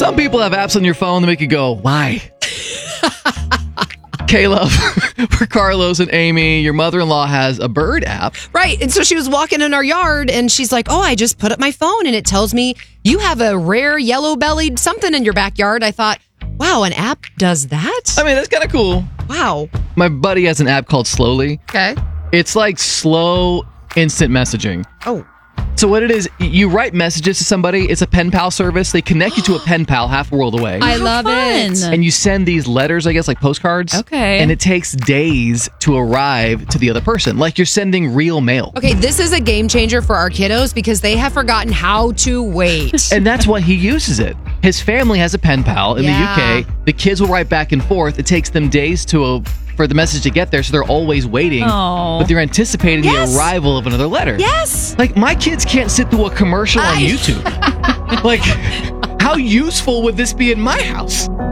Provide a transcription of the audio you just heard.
Some people have apps on your phone that make you go, why? Caleb, for Carlos and Amy, your mother-in-law has a bird app. Right. And so she was walking in our yard and she's like, I just put up my phone and it tells me you have a rare yellow-bellied something in your backyard. I thought, wow, an app does that? I mean, that's kind of cool. Wow. My buddy has an app called Slowly. Okay. It's like slow instant messaging. Oh. So what it is, you write messages to somebody. It's a pen pal service. They connect you to a pen pal half a world away. I love it. And you send these letters, I guess, like postcards. Okay. And it takes days to arrive to the other person. Like you're sending real mail. Okay, this is a game changer for our kiddos because they have forgotten how to wait. And that's why he uses it. His family has a pen pal in the UK. The kids will write back and forth. It takes them days for the message to get there, so they're always waiting. Oh. But they're anticipating the arrival of another letter. Yes. Like, my kids can't sit through a commercial on YouTube. Like, how useful would this be in my house?